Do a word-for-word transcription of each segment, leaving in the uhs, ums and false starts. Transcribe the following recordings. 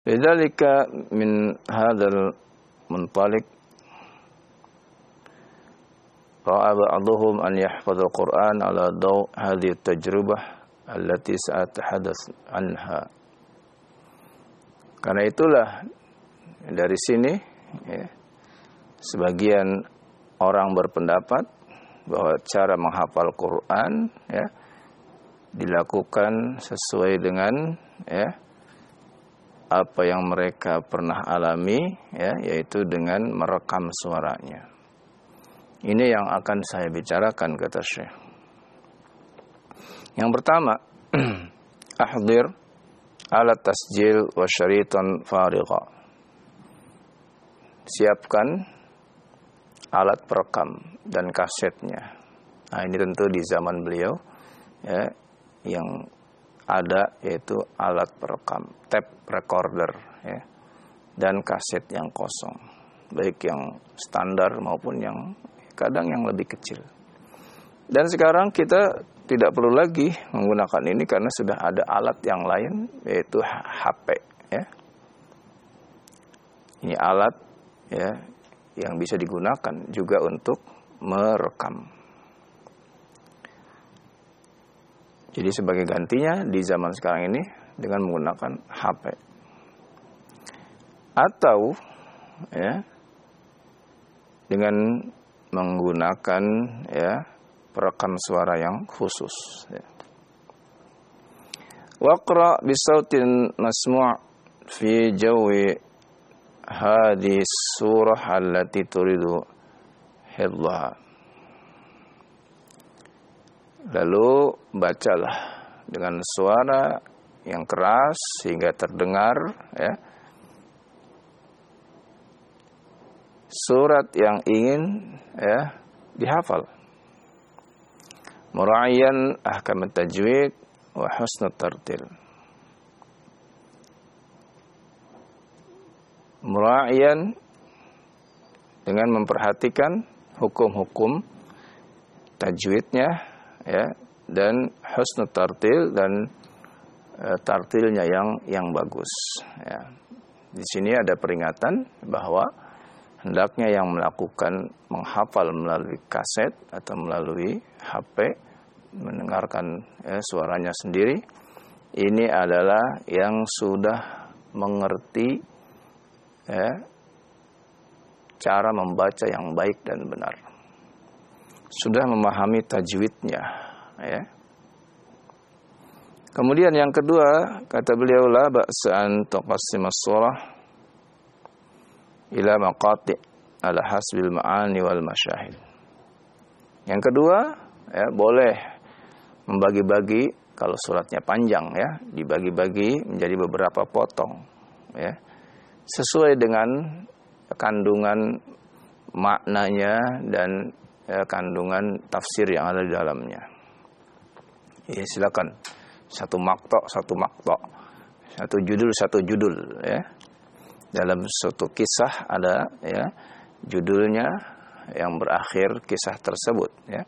Lidzalika min hadzal muntaliq ra'a ba'dhum an yahfadha al-Qur'an ala daw hadhihi at-tajribah allati sa'atahadats anha. Karena itulah dari sini ya, sebagian orang berpendapat bahwa cara menghafal Quran ya dilakukan sesuai dengan ya apa yang mereka pernah alami ya, yaitu dengan merekam suaranya. Ini yang akan saya bicarakan, kata Syekh. Yang pertama, ahdir alat tasjil wa syaritan farigha. Siapkan alat perekam dan kasetnya. Nah, ini tentu di zaman beliau ya, yang ada yaitu alat perekam, tape recorder ya, dan kaset yang kosong, baik yang standar maupun yang kadang yang lebih kecil. Dan sekarang kita tidak perlu lagi menggunakan ini karena sudah ada alat yang lain yaitu H P ya. Ini alat ya yang bisa digunakan juga untuk merekam. Jadi sebagai gantinya di zaman sekarang ini dengan menggunakan H P. Atau ya dengan menggunakan ya perekam suara yang khusus ya. Waqra bisautin masmu' fi jawi hadhihi surah allati turidu hifdhaha. Lalu bacalah dengan suara yang keras sehingga terdengar ya surat yang ingin ya dihafal. Mura'iyan ahkam at-tajwid wa husn at-tartil. Mura'iyan dengan memperhatikan hukum-hukum tajwidnya ya, dan husnul tartil dan e, tartilnya yang yang bagus ya. Di sini ada peringatan bahwa hendaknya yang melakukan menghafal melalui kaset atau melalui H P mendengarkan ya, suaranya sendiri, ini adalah yang sudah mengerti ya, cara membaca yang baik dan benar, sudah memahami tajwidnya ya. Kemudian yang kedua, kata beliau, la ba'sa an tuqassimas surah ila maqati' ala hasbil ma'ani wal masyahid. Yang kedua, ya, boleh membagi-bagi kalau suratnya panjang ya, dibagi-bagi menjadi beberapa potong ya, sesuai dengan kandungan maknanya dan ya, kandungan tafsir yang ada di dalamnya. Ya, silakan satu maktok satu maktok, satu judul satu judul ya. Dalam suatu kisah ada ya judulnya yang berakhir kisah tersebut ya.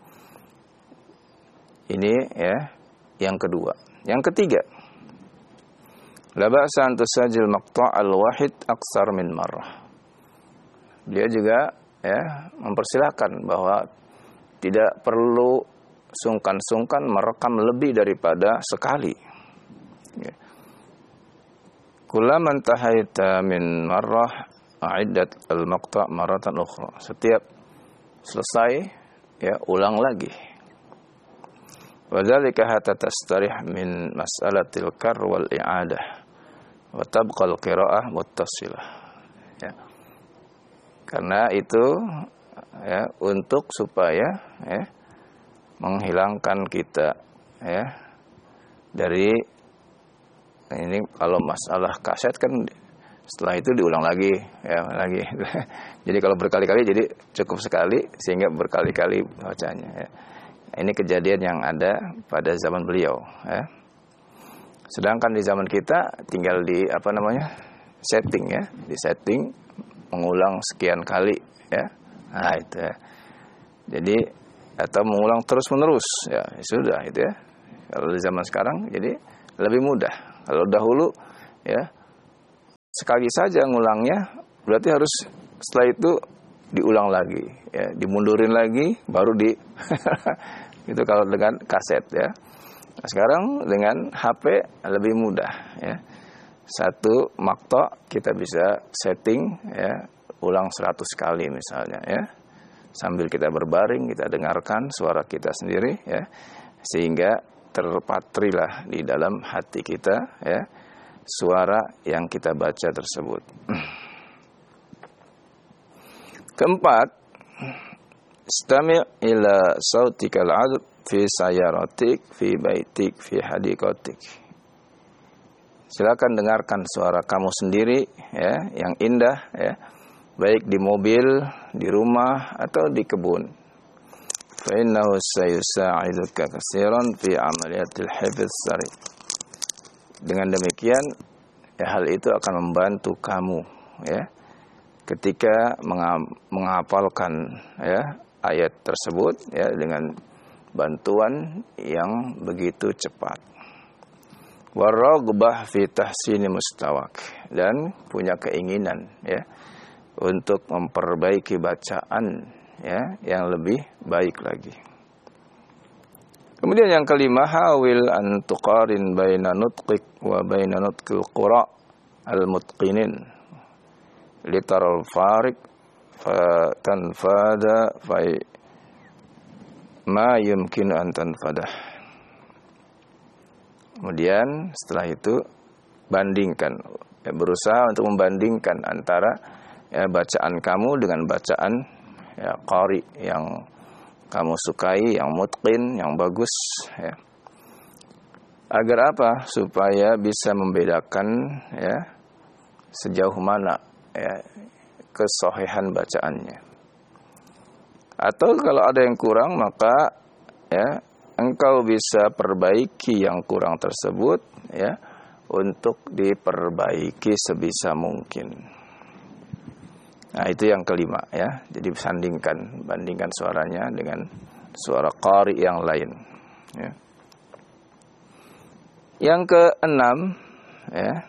Ini ya yang kedua. Yang ketiga, la ba'sa an tusajil maqta' al-wahid aksar min marrah. Dia juga ya mempersilahkan bahwa tidak perlu sungkan-sungkan merekam lebih daripada sekali. Ya. Kullaman tahaita min marrah a'iddat al-maqta' maratan ukhra. Setiap selesai ya ulang lagi. Wa dzalika hatta tastarih min mas'alatil kar wal i'adah wa tabqa al-qira'ah muttasilah. Ya. Karena itu ya untuk supaya ya menghilangkan kita ya dari ini, kalau masalah kaset kan setelah itu diulang lagi ya lagi. Jadi kalau berkali-kali jadi cukup sekali sehingga berkali-kali bacanya ya. Ini kejadian yang ada pada zaman beliau ya. Sedangkan di zaman kita tinggal di apa namanya? setting ya, di setting mengulang sekian kali ya. Nah itu ya. Jadi atau mengulang terus-menerus ya, ya sudah itu ya. Kalau di zaman sekarang jadi lebih mudah. Kalau dahulu ya sekali saja ngulangnya, berarti harus setelah itu diulang lagi, ya, dimundurin lagi, baru di itu kalau dengan kaset ya. Nah, sekarang dengan H P lebih mudah ya. Satu makto kita bisa setting ya, ulang seratus kali misalnya ya. Sambil kita berbaring, kita dengarkan suara kita sendiri ya. Sehingga terpatrilah di dalam hati kita ya suara yang kita baca tersebut. Keempat, istami' ila sautikal 'adb fi sayaratik, fi baitik, fi hadiqatik. Silakan dengarkan suara kamu sendiri ya, yang indah ya, baik di mobil, di rumah atau di kebun. Fa innahu sayusa'iduka katsiran fi amaliyatil hifdz sari. Dengan demikian ya, hal itu akan membantu kamu ya ketika menghafalkan ya ayat tersebut ya dengan bantuan yang begitu cepat. Waraghbah fi tahsini mustawak, dan punya keinginan ya untuk memperbaiki bacaan ya yang lebih baik lagi. Kemudian yang kelima, hawil an tuqarin baina nutqik wa baina nutqil qura al-mutqinin litaral farik fa tanfada fa ma yumkin an tanfadah. Kemudian setelah itu bandingkan, ya, berusaha untuk membandingkan antara ya, bacaan kamu dengan bacaan ya, qari yang kamu sukai, yang mutqin, yang bagus ya. Agar apa? Supaya bisa membedakan ya sejauh mana ya kesohihan bacaannya. Atau kalau ada yang kurang, maka ya engkau bisa perbaiki yang kurang tersebut ya untuk diperbaiki sebisa mungkin. Nah, itu yang kelima ya. Jadi sandingkan, bandingkan suaranya dengan suara qari yang lain ya. Yang keenam ya,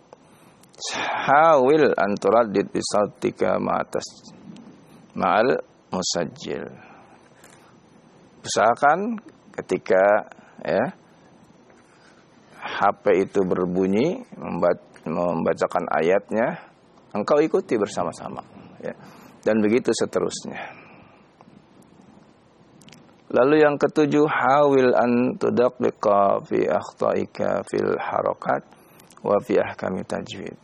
hawil an turaddid bi sautika ma'atas ma'al musajjil. Usahakan ketika ya H P itu berbunyi membacakan ayatnya, engkau ikuti bersama-sama ya. Dan begitu seterusnya. Lalu yang ketujuh, hawil an tudaqqiqa fi akhtaika fil harakat wa fi ahkami tajwid.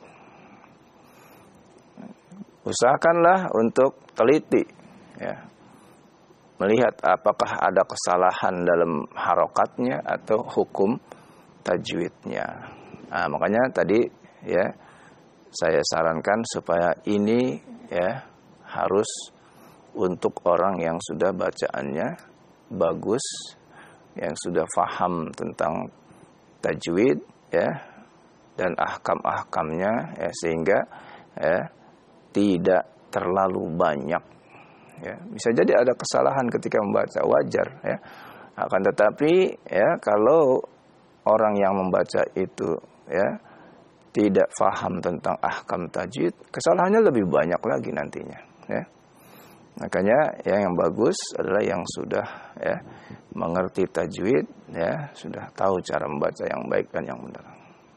Usahakanlah untuk teliti ya, melihat apakah ada kesalahan dalam harokatnya atau hukum tajwidnya. Nah, makanya tadi ya saya sarankan supaya ini ya harus untuk orang yang sudah bacaannya bagus, yang sudah faham tentang tajwid ya dan ahkam-ahkamnya ya, sehingga ya tidak terlalu banyak. Ya, bisa jadi ada kesalahan ketika membaca, wajar ya. Akan tetapi ya kalau orang yang membaca itu ya tidak faham tentang ahkam tajwid, kesalahannya lebih banyak lagi nantinya ya. Makanya ya, yang bagus adalah yang sudah ya mengerti tajwid ya, sudah tahu cara membaca yang baik dan yang benar.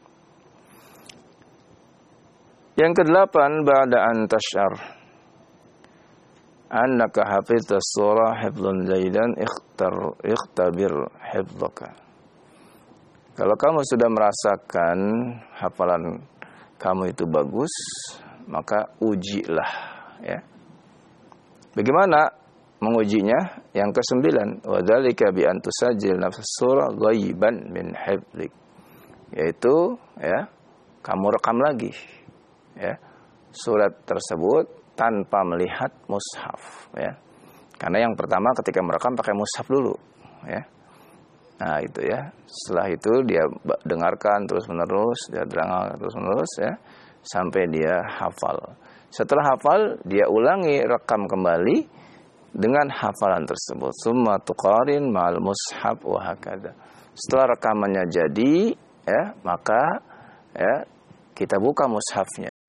Yang kedelapan, ba'da an tash'ar annaka hafizta surah hifdzan jayyidan ikhtar ikhtabir hifdzaka. Kalau kamu sudah merasakan hafalan kamu itu bagus, maka ujilah ya. Bagaimana mengujinya? Yang kesembilan, wa dzalika bi an tusajjil nafs surah ghaiban min hifdzik. Yaitu ya, kamu rekam lagi ya surat tersebut tanpa melihat mushaf ya. Karena yang pertama ketika merekam pakai mushaf dulu ya. Nah, itu ya. Setelah itu dia dengarkan terus-menerus, dia dengar terus-menerus ya sampai dia hafal. Setelah hafal, dia ulangi rekam kembali dengan hafalan tersebut. Summa tuqarin ma'al mushaf wa hakadha. Setelah rekamannya jadi ya, maka ya kita buka mushafnya.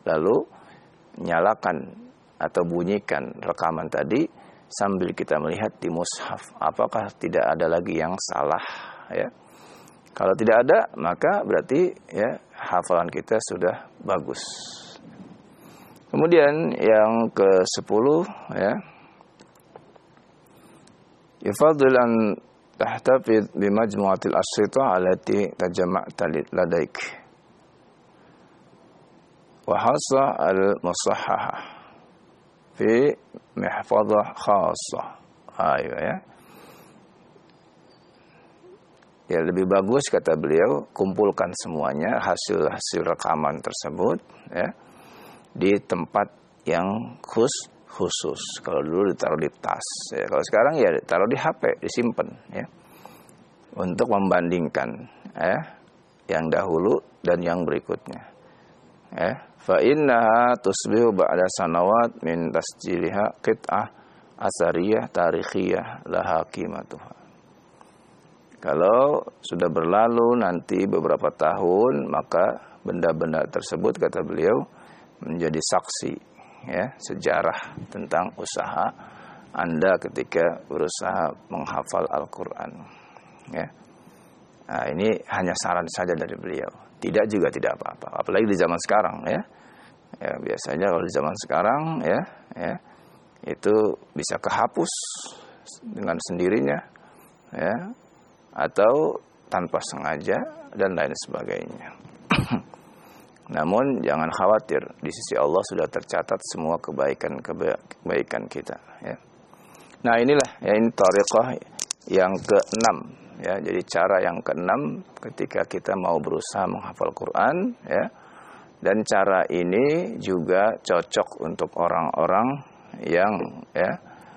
lalu nyalakan atau bunyikan rekaman tadi sambil kita melihat di mushaf apakah tidak ada lagi yang salah, ya. Kalau tidak ada, maka berarti ya hafalan kita sudah bagus. Kemudian yang ke sepuluh, ya, yufadhil an tahtafidh bi majmu'atil ashrita allati tajama'ta ladaik wa hasa al musahhahah fi mihfadhah khassah. Ayo, ya. Ya lebih bagus kata beliau kumpulkan semuanya hasil-hasil rekaman tersebut, ya, di tempat yang khus khusus. Kalau dulu ditaruh di tas, ya. Kalau sekarang ya ditaruh di H P, disimpan, ya, untuk membandingkan, ya, yang dahulu dan yang berikutnya, ya. Fa innaha tusbihu ba'da sanawat min tasjiliha qit'ah asariyah tarikhiyah laha qimatuha. Kalau sudah berlalu nanti beberapa tahun, maka benda-benda tersebut kata beliau menjadi saksi, ya, sejarah tentang usaha Anda ketika berusaha menghafal Al-Qur'an, ya. Nah, ini hanya saran saja dari beliau. Tidak juga tidak apa-apa. Apalagi di zaman sekarang, ya. Ya biasanya kalau di zaman sekarang, ya, ya, itu bisa kehapus dengan sendirinya, ya, atau tanpa sengaja dan lain sebagainya. Namun jangan khawatir, di sisi Allah sudah tercatat semua kebaikan-kebaikan kita, ya. Nah, inilah ya ini thariqah yang keenam, ya. Jadi cara yang keenam ketika kita mau berusaha menghafal Quran, ya. Dan cara ini juga cocok untuk orang-orang yang, ya,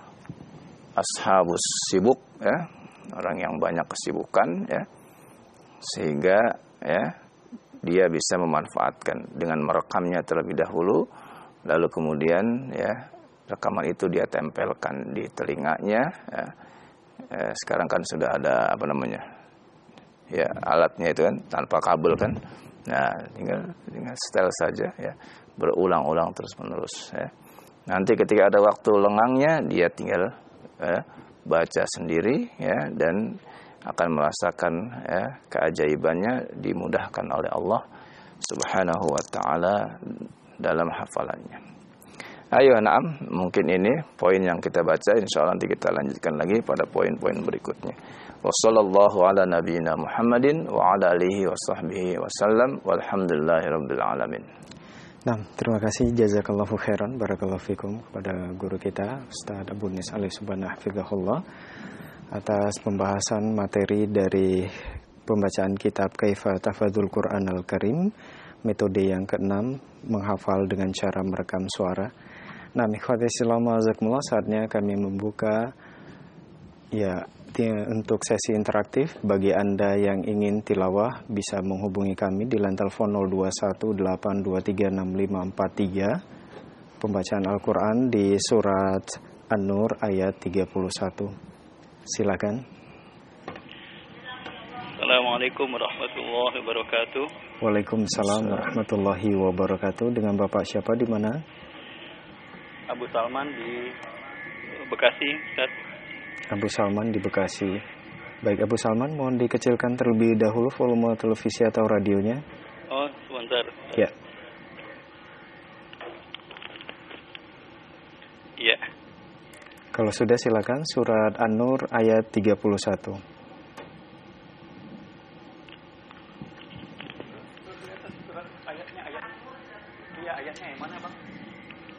ashabus sibuk, ya, orang yang banyak kesibukan, ya, sehingga ya dia bisa memanfaatkan dengan merekamnya terlebih dahulu, lalu kemudian ya rekaman itu dia tempelkan di telinganya, ya. Eh, sekarang kan sudah ada apa namanya ya alatnya itu kan tanpa kabel kan, nah tinggal tinggal setel saja, ya, berulang-ulang terus menerus, ya. Nanti ketika ada waktu lengangnya dia tinggal ya, baca sendiri, ya, dan akan merasakan ya, keajaibannya dimudahkan oleh Allah Subhanahu wa taala dalam hafalannya. Ayo, na'am, mungkin ini poin yang kita baca, insyaallah nanti kita lanjutkan lagi pada poin-poin berikutnya. Wassallallahu ala nabiyyina Muhammadin wa ala alihi washabbihi wasallam walhamdulillahirabbil alamin. Nah, terima kasih jazakallahu khairan barakallahu fikum kepada guru kita Ustaz Abu Nis Alif Subhanah hafizahullah atas pembahasan materi dari pembacaan kitab Kaifa Tahfadzul Qur'anal Karim, metode yang keenam menghafal dengan cara merekam suara. Nah, ikhwati Islam azakumullah, saatnya kami membuka ya untuk sesi interaktif. Bagi Anda yang ingin tilawah bisa menghubungi kami di line telepon nol dua satu delapan dua tiga enam lima empat tiga. Pembacaan Al-Qur'an di surat An-Nur ayat tiga puluh satu. Silakan. Assalamualaikum warahmatullahi wabarakatuh. Waalaikumsalam warahmatullahi wabarakatuh. Dengan Bapak siapa di mana? Abu Salman di Bekasi, Ustaz. Abu Salman di Bekasi. Baik, Abu Salman, mohon dikecilkan terlebih dahulu volume televisi atau radionya. Oh, sebentar. Ya. Ya. Kalau sudah silakan surat An-Nur ayat tiga puluh satu. Ayatnya ayat. Iya, ayatnya yang mana, Bang?